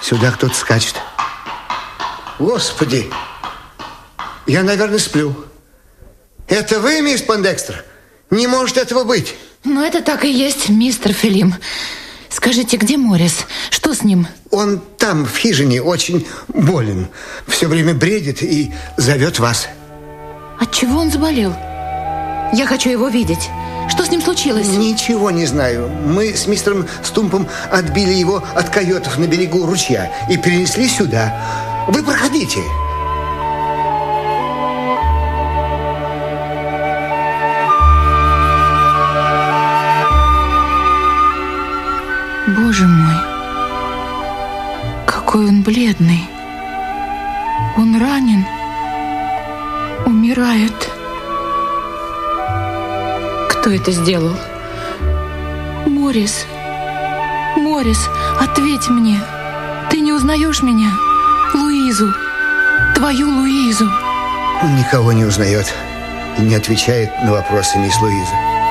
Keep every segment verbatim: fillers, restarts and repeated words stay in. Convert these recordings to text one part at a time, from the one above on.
Сюда кто-то скачет. Господи, я, наверное, сплю. Это вы, мисс Пондекстер? Не может этого быть. Ну, это так и есть, мистер Филим. Скажите, где Моррис? Что с ним? Он там, в хижине, очень болен. Все время бредит и зовет вас. От чего он заболел? Я хочу его видеть. Что с ним случилось? Ничего не знаю. Мы с мистером Стумпом отбили его от койотов на берегу ручья и перенесли сюда. Вы проходите. Боже мой, какой он бледный. Он ранен, умирает. Кто это сделал? Моррис, Моррис, ответь мне. Ты не узнаешь меня? Луизу, твою Луизу. Он никого не узнает и не отвечает на вопросы мисс Луизы.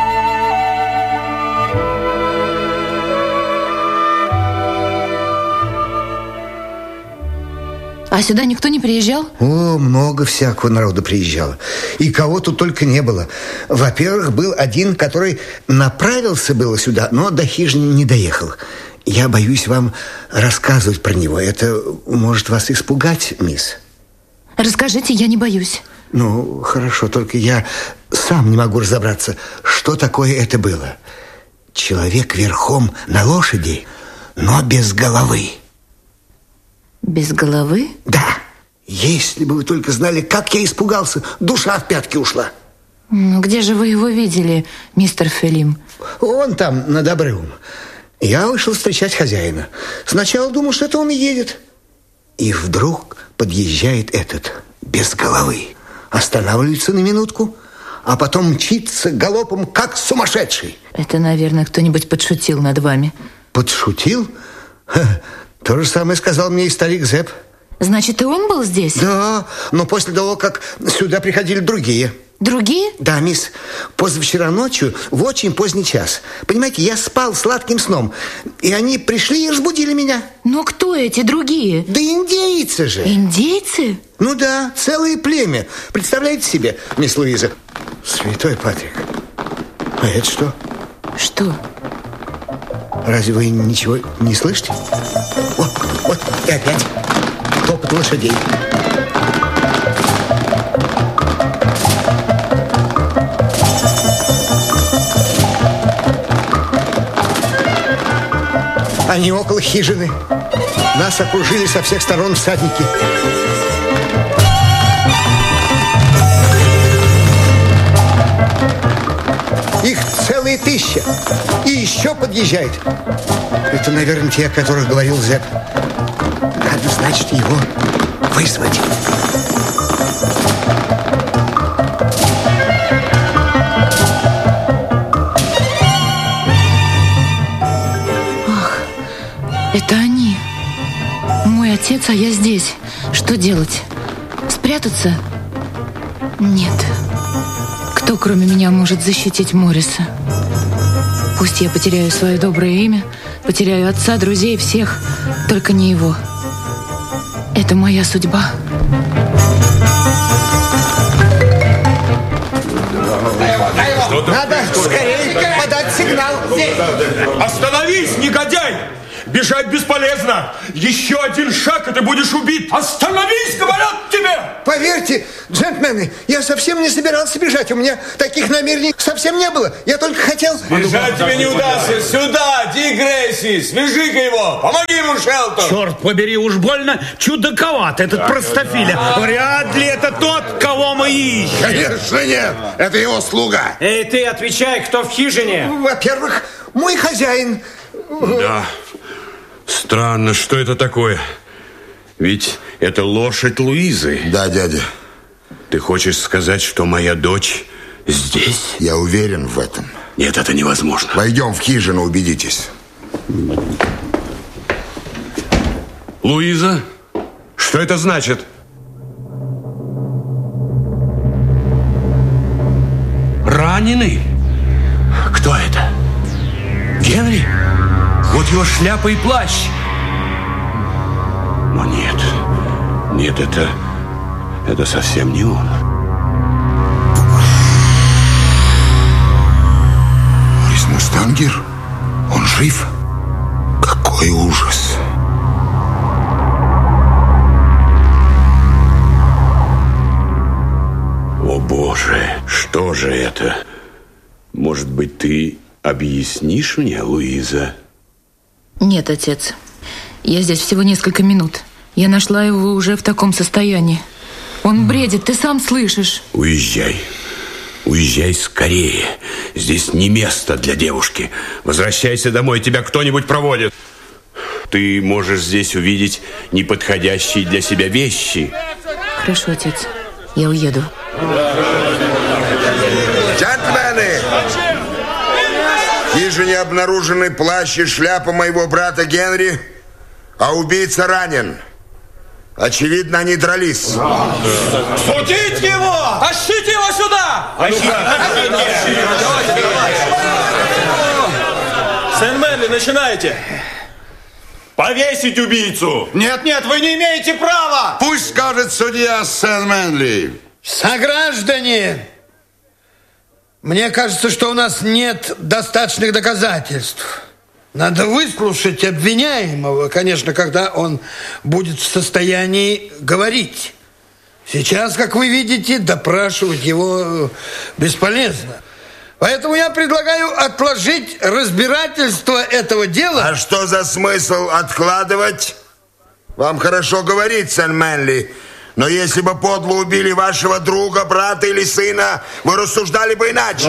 А сюда никто не приезжал? О, много всякого народу приезжало. И кого тут только не было. Во-первых, был один, который направился было сюда, но до хижины не доехал. Я боюсь вам рассказывать про него. Это может вас испугать, мисс. Расскажите, я не боюсь. Ну, хорошо, только я сам не могу разобраться, что такое это было. Человек верхом на лошади, но без головы. Без головы? Да. Если бы вы только знали, как я испугался, душа в пятки ушла. Ну, где же вы его видели, мистер Филим? Он там, над обрывом. Я вышел встречать хозяина. Сначала думал, что это он едет. И вдруг подъезжает этот, без головы. Останавливается на минутку, а потом мчится галопом, как сумасшедший. Это, наверное, кто-нибудь подшутил над вами. Подшутил? Ха, то же самое сказал мне и старик Зепп. Значит, и он был здесь? Да, но после того, как сюда приходили другие. Другие? Да, мисс. Позавчера ночью в очень поздний час. Понимаете, я спал сладким сном. И они пришли и разбудили меня. Но кто эти другие? Да индейцы же. Индейцы? Ну да, целое племя. Представляете себе, мисс Луиза? Святой Патрик. А это что? Что? Разве вы ничего не слышите? Вот, вот, и опять топот лошадей. Они около хижины. Нас окружили со всех сторон всадники. Их целые тысяча. И еще подъезжает. Это, наверное, те, о которых говорил Зепп. Надо, значит, его вызвать. Ах, это они. Мой отец, а я здесь. Что делать? Спрятаться? Нет. Кто, кроме меня, может защитить Морриса? Пусть я потеряю свое доброе имя, потеряю отца, друзей, всех, только не его. Это моя судьба. Надо скорее подать сигнал. Остановись, негодяй! Бежать бесполезно. Еще один шаг, и ты будешь убит. Остановись, говорят тебе! Поверьте, джентльмены, я совсем не собирался бежать. У меня таких намерений совсем не было. Я только хотел... Бежать тебе не удастся. Сюда, Дик Грейси, свяжи-ка его. Помоги ему, Шелтон. Черт побери, уж больно чудаковат этот простофиля. Вряд ли это тот, кого мы ищем. Конечно нет, это его слуга. Эй, ты отвечай, кто в хижине? Во-первых, мой хозяин. Да. Странно, что это такое? Ведь это лошадь Луизы. Да, дядя. Ты хочешь сказать, что моя дочь здесь? Я уверен в этом. Нет, это невозможно. Войдем в хижину, убедитесь. Луиза? Что это значит? Раненый? Кто это? Генри? Вот его шляпа и плащ. О, нет. Нет, это... Это совсем не он. Морис Мустангер? Он жив? Какой ужас! О, Боже, что же это? Может быть, ты объяснишь мне, Луиза? Нет, отец. Я здесь всего несколько минут. Я нашла его уже в таком состоянии. Он бредит, ты сам слышишь. Уезжай. Уезжай скорее. Здесь не место для девушки. Возвращайся домой, тебя кто-нибудь проводит. Ты можешь здесь увидеть неподходящие для себя вещи. Хорошо, отец. Я уеду. Джентльмены! В хижине обнаружены плащ и шляпа моего брата Генри, а убийца ранен. Очевидно, они дрались. Судить его! Тащите его сюда! Сен-Мэнли, начинайте! Повесить убийцу! Нет, нет, вы не имеете права! Пусть скажет судья Сен-Мэнли. Сограждане, мне кажется, что у нас нет достаточных доказательств. Надо выслушать обвиняемого, конечно, когда он будет в состоянии говорить. Сейчас, как вы видите, допрашивать его бесполезно. Поэтому я предлагаю отложить разбирательство этого дела. А что за смысл откладывать? Вам хорошо говорить, Сен-Мэнли, но если бы подло убили вашего друга, брата или сына, вы рассуждали бы иначе.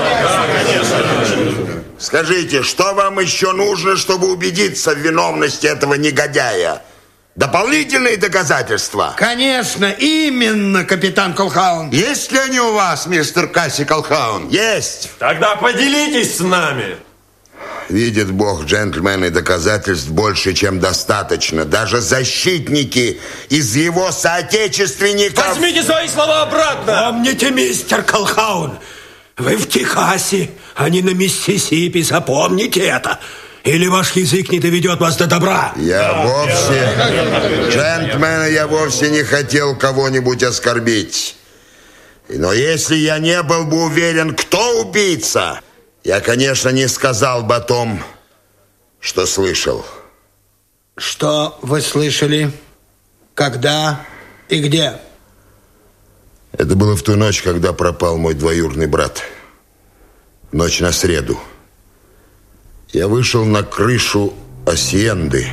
Скажите, что вам еще нужно, чтобы убедиться в виновности этого негодяя? Дополнительные доказательства? Конечно, именно, капитан Колхаун. Есть ли они у вас, мистер Касси Колхаун? Есть. Тогда поделитесь с нами. Видит Бог, джентльмены, доказательств больше, чем достаточно. Даже защитники из его соотечественников... Возьмите свои слова обратно. Помните, мистер Колхаун, вы в Техасе, а не на Миссисипи, запомните это. Или ваш язык не доведет вас до добра. Я вовсе... Джентльмены, я вовсе не хотел кого-нибудь оскорбить. Но если я не был бы уверен, кто убийца, я, конечно, не сказал бы о том, что слышал. Что вы слышали? Когда и где? Это было в ту ночь, когда пропал мой двоюродный брат. Ночь на среду. Я вышел на крышу Асьенды.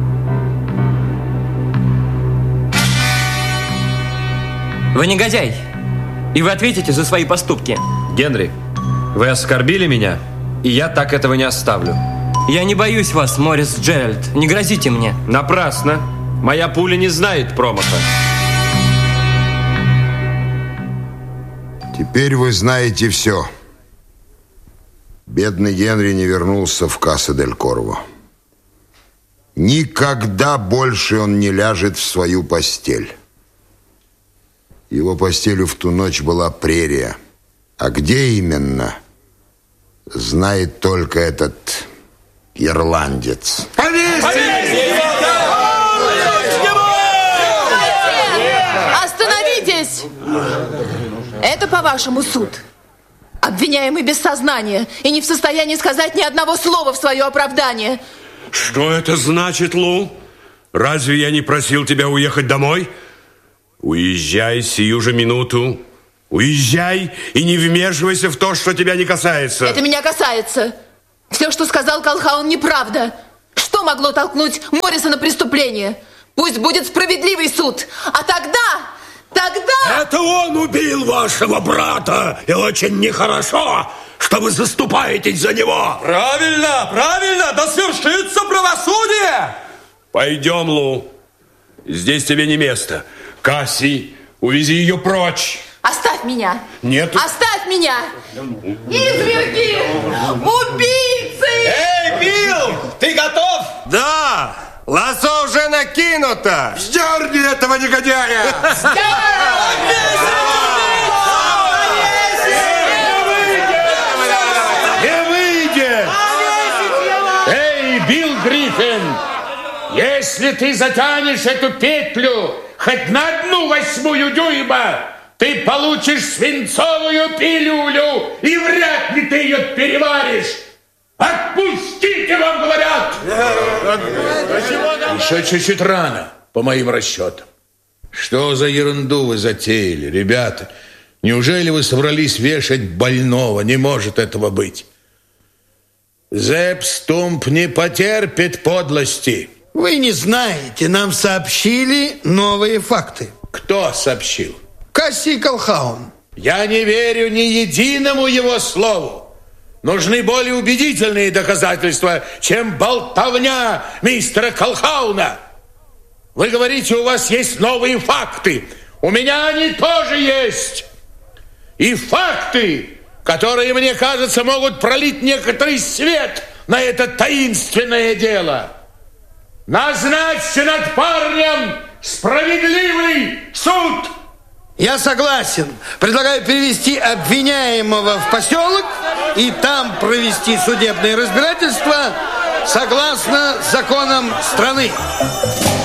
Вы негодяй, и вы ответите за свои поступки. Генри, вы оскорбили меня, и я так этого не оставлю. Я не боюсь вас, Морис Джеральд. Не грозите мне. Напрасно. Моя пуля не знает промаха. Теперь вы знаете все. Бедный Генри не вернулся в Касса-дель-Корво. Никогда больше он не ляжет в свою постель. Его постелью в ту ночь была прерия. А где именно, знает только этот ирландец. Остановитесь! Это, по-вашему, суд? Обвиняемый без сознания и не в состоянии сказать ни одного слова в свое оправдание. Что это значит, Лу? Разве я не просил тебя уехать домой? Уезжай сию же минуту. Уезжай и не вмешивайся в то, что тебя не касается. Это меня касается. Все, что сказал Колхаун, неправда. Что могло толкнуть Морриса на преступление? Пусть будет справедливый суд. А тогда... Тогда... Это он убил вашего брата. И очень нехорошо, что вы заступаетесь за него. Правильно, правильно. Да свершится правосудие. Пойдем, Лу. Здесь тебе не место. Касси, увези ее прочь. Оставь меня. Нет. Оставь меня. Изверги! Убийцы! Эй, Билл, ты готов? Да! Лассо уже накинуто! Сдерни этого негодяя! Не выйдет! Эй, Билл Гриффин! Если ты затянешь эту петлю хоть на одну восьмую дюйма, ты получишь свинцовую пилюлю, и вряд ли ты ее переваришь. Отпустите, вам говорят! Еще чуть-чуть рано, по моим расчетам. Что за ерунду вы затеяли, ребята? Неужели вы собрались вешать больного? Не может этого быть. Зепп Стумп не потерпит подлости. Вы не знаете, нам сообщили новые факты. Кто сообщил? Касси Колхаун. Я не верю ни единому его слову. Нужны более убедительные доказательства, чем болтовня мистера Колхауна. Вы говорите, у вас есть новые факты. У меня они тоже есть. И факты, которые, мне кажется, могут пролить некоторый свет на это таинственное дело. Назначьте над парнем справедливый суд. Я согласен. Предлагаю перевести обвиняемого в поселок и там провести судебное разбирательство согласно законам страны.